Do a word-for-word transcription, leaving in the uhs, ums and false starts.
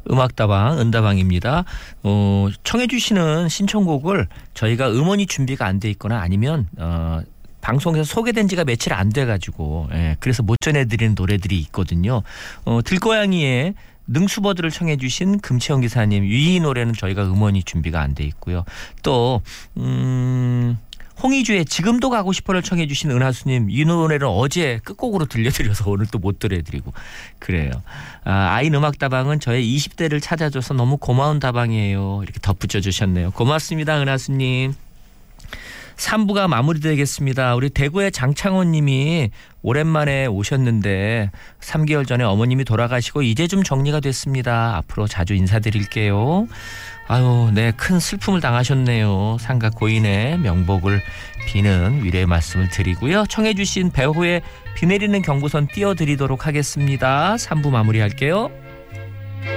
음악다방 은다방입니다. 어, 청해 주시는 신청곡을 저희가 음원이 준비가 안 돼 있거나 아니면 어, 방송에서 소개된 지가 며칠 안 돼가지고 예, 그래서 못 전해드리는 노래들이 있거든요. 어, 들고양이의 능수버드를 청해 주신 금채영 기사님 이 노래는 저희가 음원이 준비가 안 돼 있고요. 또 음, 홍희주의 지금도 가고 싶어를 청해 주신 은하수님 이 노래는 어제 끝곡으로 들려드려서 오늘 또 못 들려드리고 그래요. 아, 아인 음악다방은 저의 이십 대를 찾아줘서 너무 고마운 다방이에요. 이렇게 덧붙여 주셨네요. 고맙습니다. 은하수님. 삼 부가 마무리되겠습니다. 우리 대구의 장창원 님이 오랜만에 오셨는데 삼 개월 전에 어머님이 돌아가시고 이제 좀 정리가 됐습니다. 앞으로 자주 인사드릴게요. 아유, 네, 큰 슬픔을 당하셨네요. 상가 고인의 명복을 비는 위로의 말씀을 드리고요. 청해 주신 배호의 비 내리는 경부선 띄워드리도록 하겠습니다. 삼 부 마무리할게요.